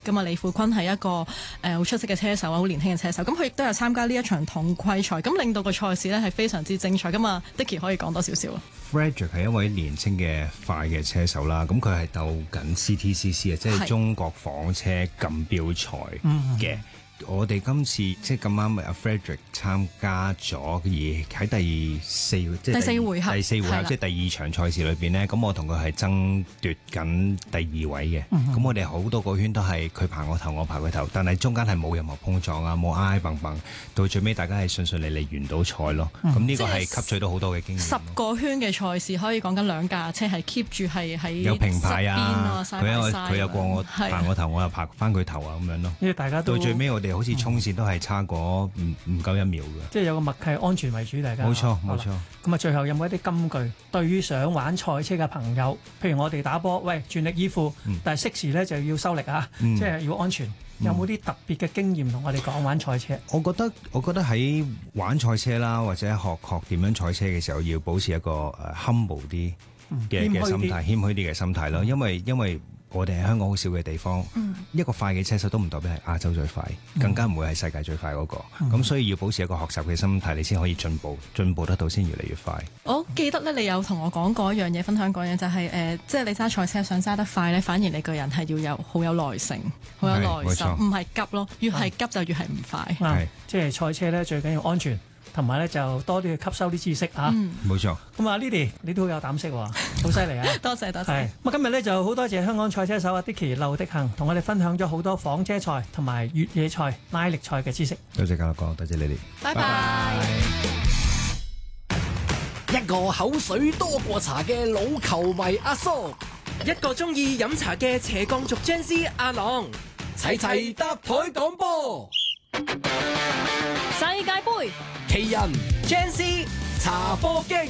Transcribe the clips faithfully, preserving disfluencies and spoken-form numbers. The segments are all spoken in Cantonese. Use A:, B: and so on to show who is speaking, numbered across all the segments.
A: 咁啊，李富坤係一個誒好、呃、出色嘅車手啊，好年輕嘅車手。咁佢亦都有參加呢一場統規賽，咁令到個賽事呢係非常之精彩。咁啊，Dicky可以講多少少啊
B: Frederick 係一位年輕嘅快嘅車手啦，咁佢係鬥緊 C T C C 啊，即係中國房車錦標賽嘅。我哋今次即係咁啱阿 Frederick 參加咗，而喺第四即係第，
A: 第四回合，
B: 第四回合即係第二場賽事裏邊呢，咁我同佢係爭奪緊第二位嘅。咁、嗯、我哋好多個圈都係佢爬我頭，我爬佢頭，但係中間係冇任何碰撞啊，冇挨挨蹦蹦，到最尾大家係順順利利完到賽咯。咁呢、嗯、個係吸取到好多嘅經驗。十個圈嘅賽事可以講緊兩架車係 keep 住係喺有平排啊，佢有佢有過我
A: 爬
B: 我頭，我又爬翻佢頭啊咁樣咯。
C: 因為大家都
B: 到最尾我哋好似衝線都係差過唔唔夠一秒嘅，
C: 即係有個默契，安全為主，大家。
B: 冇錯冇錯。
C: 咁啊，最後有冇一啲金句對於想玩賽車嘅朋友？譬如我哋打波，喂，全力以赴，嗯、但係適時咧就要收力啊，嗯、即係要安全。嗯、有冇啲特別嘅經驗同我哋講玩賽車？
B: 我覺得我覺得喺玩賽車啦，或者學學點樣賽車嘅時候，要保持一個誒 humble 啲嘅嘅心態，謙虛啲嘅心態咯。因為因為我哋係香港好少嘅地方，嗯、一個快嘅車手都唔代表係亞洲最快，嗯、更加唔會係世界最快嗰、那個。咁、嗯、所以要保持一個學習嘅心態，你先可以進步，進步得到先越嚟越快。
A: 我記得咧，你有同我講過一樣嘢，分享過一樣就係、是、誒、呃，即係你揸賽車想揸得快咧，反而你個人係要有好有耐性，好有耐心，唔係急咯，越係急就越係唔快。
C: 係、嗯，即係賽車咧最緊要安全。同埋咧就多啲去吸收啲知識嚇，冇、
B: 嗯、錯。
C: 咁啊 Lily 你都好有膽識喎，好犀利啊！
A: 多謝多謝。
C: 係咁啊，今日咧就好多謝香港賽車手啊 Dicky 劉迪恒同我哋分享咗好多房車賽同埋越野賽拉力賽嘅知識。
B: 多謝嘉樂哥，多謝 Lily。
A: 拜拜。
D: 一個口水多過茶嘅老球迷阿叔，
E: 一個中意飲茶嘅斜槓族 Gen Z 阿郎，
D: 齊齊搭台講波。
A: 世界盃
D: 奇人
E: Gen Z
D: 茶波經。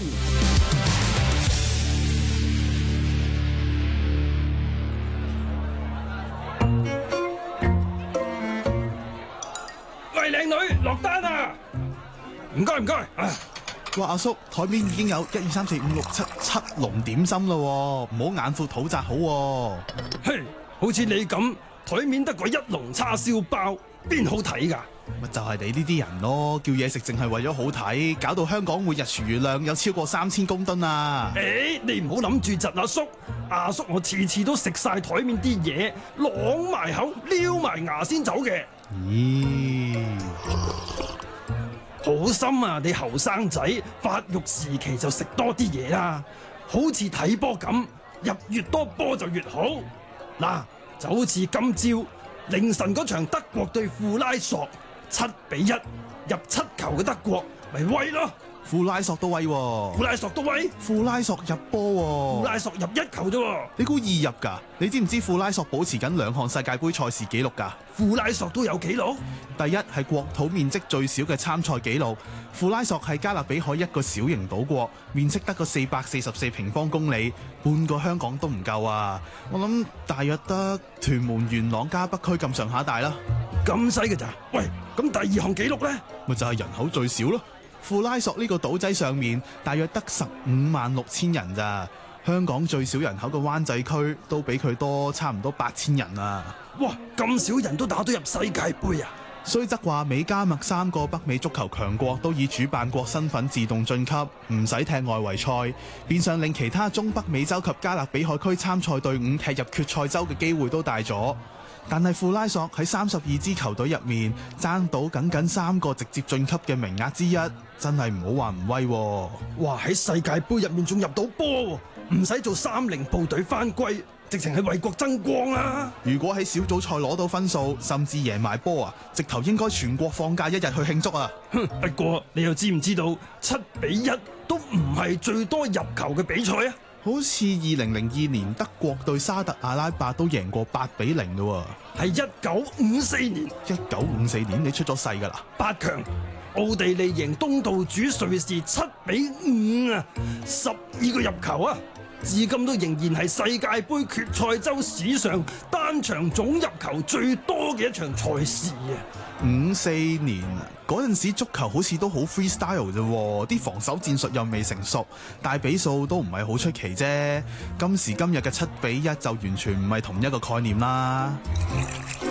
F: 喂，靚女，落單啊！唔該唔該。
G: 哇，阿叔，台面已經有一二三四五六七七籠點心啦，唔好眼闊肚窄好。
F: 嘿，好似你咁，台面得個一籠叉燒包，邊好睇㗎？
G: 咪就係你呢啲人咯，叫嘢食淨係為咗好睇，搞到香港每日廚餘量有超過三千公噸啊！
F: 誒、欸，你唔好諗住窒阿叔，阿叔我次次都食晒台面啲嘢，啷埋口，撩埋牙先走嘅。
G: 咦，
F: 好心啊！你後生仔發育時期就食多啲嘢啦，好似睇波咁，入越多波就越好。嗱，就好似今朝凌晨嗰場德國對富拉索。七比一入七球嘅德國咪威咯，
G: 富拉索都威喎，
F: 富拉索都威，
G: 富拉索入波喎，
F: 富拉索入一球啫，
G: 你估易入㗎？你知唔知富拉索保持緊兩項世界盃賽事紀錄㗎？
F: 富拉索都有紀錄，
G: 第一係國土面積最少嘅參賽紀錄，富拉索係加勒比海一個小型島國，面積得個四百四十四平方公里，半個香港都唔夠啊！我諗大約得屯門、元朗加北區咁上下大啦。
F: 咁細嘅咋？喂，咁第二項紀錄呢？
G: 咪就係人口最少咯。富拉索呢個島仔上面大約得十五萬六千人咋，香港最少人口嘅灣仔區都比佢多差唔多八千人啊！
F: 哇，咁少人都打到入世界盃啊！
G: 雖則話美加墨三個北美足球強國都以主辦國身份自動晉級，唔使踢外圍賽，變相令其他中北美洲及加勒比海區參賽隊伍踢入決賽周嘅機會都大咗。但係富拉索喺三十二支球隊入面爭到僅僅三個直接晉級嘅名額之一，真係唔好話唔威喎！
F: 哇，喺世界盃入面仲入到波，唔使做三零部隊翻歸，直情係為國爭光啊！
G: 如果喺小組賽攞到分數，甚至贏埋波啊，直頭應該全國放假一日去慶祝啊！
F: 哼，不過你又知唔知道七比一都唔係最多入球嘅比賽啊？
G: 好似二零零二年德國對沙特阿拉伯都贏過八比零嘅喎，
F: 係一九五四年。
G: 一九五四年你出咗世㗎啦！
F: 八強，奧地利贏東道主瑞士七比五啊，十二個入球啊！至今都仍然係世界盃決賽周史上單場總入球最多嘅一場賽事啊！
G: 五四年嗰陣時足球好似都好 freestyle 啫，啲防守戰術又未成熟，大比數都唔係好出奇啫。今時今日嘅七比一就完全唔係同一個概念啦。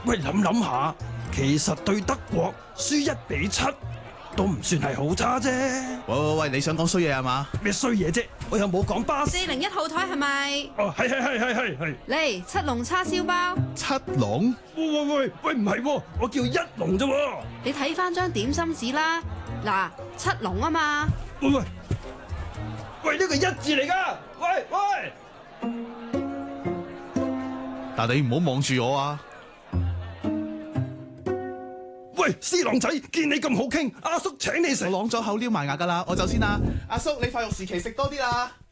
F: 喂，諗諗下，其實對德國輸一比七都唔算係好差啫。
G: 喂喂喂，你想講衰嘢係嘛？
F: 咩衰嘢啫？我又冇講巴士。
H: 四零一號台係咪？
F: 哦，係係係係係係。
H: 嚟七龍叉燒包。
G: 七龍？
F: 喂喂喂喂，唔係喎，我叫一龍啫喎。
H: 你睇翻張點心紙啦，嗱，七龍啊嘛。
F: 喂喂喂，呢個一字嚟㗎。喂喂，
G: 但你唔好望住我啊！
F: 喂，師郎仔，見你咁好傾，阿叔請你食。
G: 我啷咗口撩埋牙㗎啦，我走先啦。阿叔，你發育時期食多啲啦。